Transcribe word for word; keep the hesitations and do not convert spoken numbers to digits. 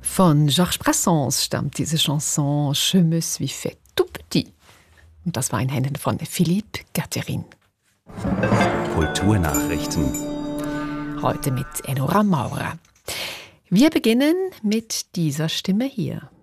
Von Georges Brassens stammt diese Chanson Je me suis fait tout petit. Und das war in Händen von Philippe Catherine. Kulturnachrichten. Heute mit Enora Maurer. Wir beginnen mit dieser Stimme hier.